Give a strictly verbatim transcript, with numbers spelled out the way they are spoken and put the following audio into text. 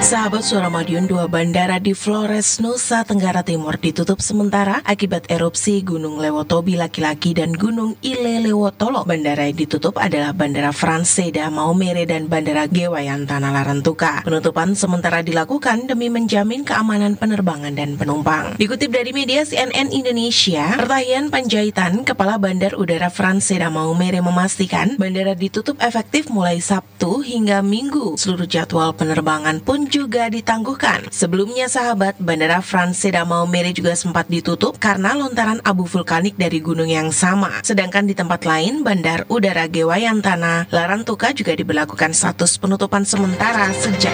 Sahabat Suara Madiun, dua bandara di Flores, Nusa Tenggara Timur ditutup sementara akibat erupsi Gunung Lewotobi laki-laki dan Gunung Ile Lewotolo. Bandara yang ditutup adalah Bandara Franseda Maumere dan Bandara Gewayantana Larantuka. Penutupan sementara dilakukan demi menjamin keamanan penerbangan dan penumpang. Dikutip dari media C N N Indonesia, Pertahian Panjaitan, Kepala Bandar Udara Franseda Maumere memastikan bandara ditutup efektif mulai Sabtu hingga Minggu. Seluruh jadwal penerbangan pun juga ditangguhkan. Sebelumnya sahabat, Bandara Franseda Maumere juga sempat ditutup karena lontaran abu vulkanik dari gunung yang sama. Sedangkan di tempat lain, Bandar Udara Gewayantana Larantuka juga diberlakukan status penutupan sementara sejak